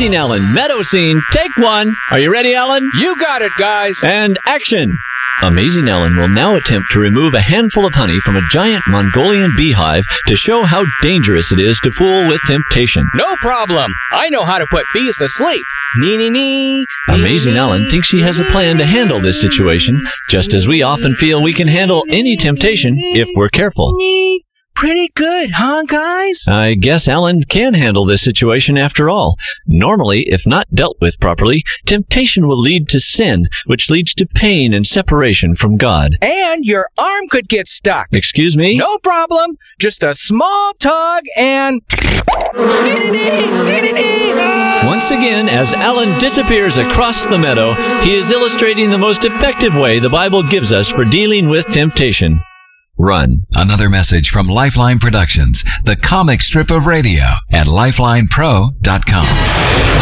Amazing Alan meadow scene, take one. Are you ready, Alan? You got it, guys. And action. Amazing Alan will now attempt to remove a handful of honey from a giant Mongolian beehive to show how dangerous it is to fool with temptation. No problem. I know how to put bees to sleep. Nee. Amazing Alan thinks he has a plan to handle this situation, just as we often feel we can handle any temptation if we're careful. Pretty good, huh, guys? I guess Alan can handle this situation after all. Normally, if not dealt with properly, temptation will lead to sin, which leads to pain and separation from God. And your arm could get stuck. Excuse me? No problem. Just a small tug and... Once again, as Alan disappears across the meadow, he is illustrating the most effective way the Bible gives us for dealing with temptation. Run. Another message from Lifeline Productions, the comic strip of radio at lifelinepro.com.